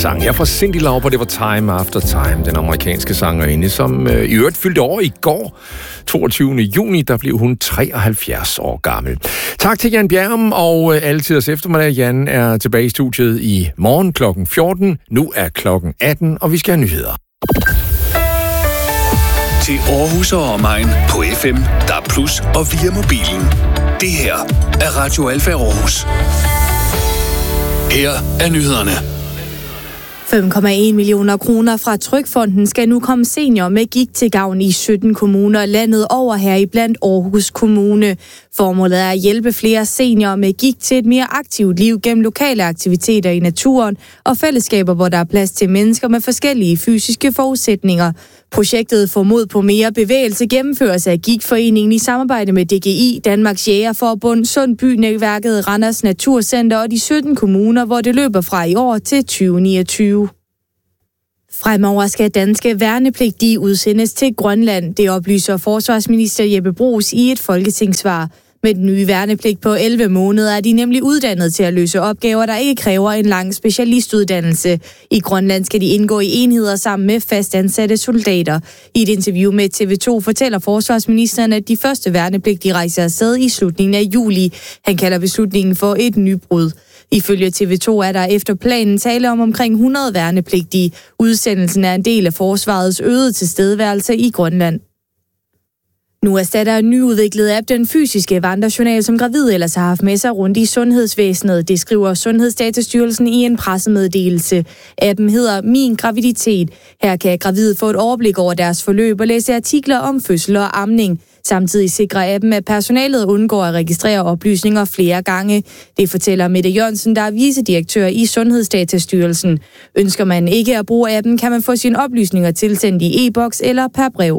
sang her fra Cyndi Lauper. Det var Time After Time, den amerikanske sangerinde, som i øvrigt fyldte år i går. 22. juni, der blev hun 73 år gammel. Tak til Jan Bjerrum, og altid eftermiddag. Jan er tilbage i studiet i morgen klokken 14. Nu er klokken 18, og vi skal have nyheder. Til Aarhus og omegn på FM, DAB+ og via mobilen. Det her er Radio Alfa Aarhus. Her er nyhederne. 5,1 millioner kroner fra Trygfonden skal nu komme seniorer med gigt til gavn i 17 kommuner landet over, her i blandt Aarhus Kommune. Formålet er at hjælpe flere seniorer med gigt til et mere aktivt liv gennem lokale aktiviteter i naturen og fællesskaber, hvor der er plads til mennesker med forskellige fysiske forudsætninger. Projektet får mod på mere bevægelse gennemføres af Gigtforeningen i samarbejde med DGI, Danmarks Jægerforbund, Sundby-netværket, Randers Naturcenter og de 17 kommuner, hvor det løber fra i år til 2029. Fremover skal danske værnepligtige udsendes til Grønland. Det oplyser forsvarsminister Jeppe Bruus i et folketingssvar. Med den nye værnepligt på 11 måneder er de nemlig uddannet til at løse opgaver, der ikke kræver en lang specialistuddannelse. I Grønland skal de indgå i enheder sammen med fastansatte soldater. I et interview med TV2 fortæller forsvarsministeren, at de første værnepligtige rejser afsted i slutningen af juli. Han kalder beslutningen for et nybrud. Ifølge TV2 er der efter planen tale om omkring 100 værnepligtige. Udsendelsen er en del af forsvarets øgede tilstedeværelse i Grønland. Nu erstatter en nyudviklet app den fysiske vandrejournal, som gravide ellers har haft med sig rundt i sundhedsvæsenet. Det skriver Sundhedsdatastyrelsen i en pressemeddelelse. Appen hedder Min Graviditet. Her kan gravide få et overblik over deres forløb og læse artikler om fødsel og amning. Samtidig sikrer appen, at personalet undgår at registrere oplysninger flere gange. Det fortæller Mette Jørgensen, der er vicedirektør i Sundhedsdatastyrelsen. Ønsker man ikke at bruge appen, kan man få sine oplysninger tilsendt i e-boks eller per brev.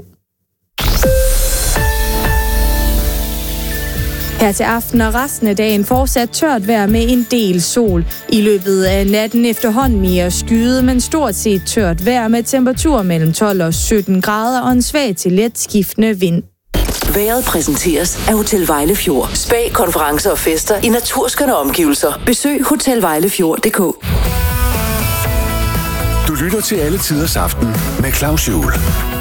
Her til aften og resten af dagen fortsat tørt vejr med en del sol. I løbet af natten efterhånden mere skyet, men stort set tørt vejr med temperaturer mellem 12 og 17 grader og en svag til let skiftende vind. Vejret præsenteres af Hotel Vejlefjord. Spa, konferencer og fester i naturskønne omgivelser. Besøg hotelvejlefjord.dk. Du lytter til Alle Tiders Aften med Claus Juhl.